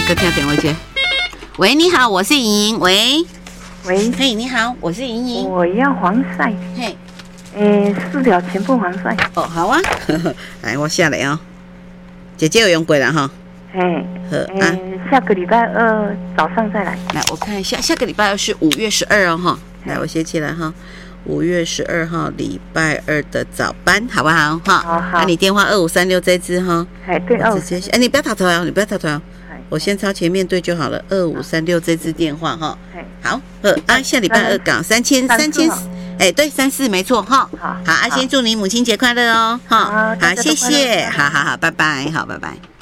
搁听电话接。喂，你好，我是莹莹。喂， 喂， 嘿，你好，我是莹莹。 我要防晒。 嘿， 4条全部防晒。 哦，好啊，来，我下来哦。姐姐有用过了哈。 嘿， 好啊。 下个礼拜2早上再来。 来，我看一下，下个礼拜2是5月12哦哈。来，我写起来哈。5月12号礼拜2的早班，好不好？哈， 好。 那你电话2536这支哈。 哎，对， 直接，你不要打头哦，你不要打头哦。我先抄前面对就好了，2536这支电话哈。好，下礼拜2港3000，哎，对，34没错哈。好，先祝你母亲节快乐哦，哈。好，谢谢，好，拜拜，好，拜拜。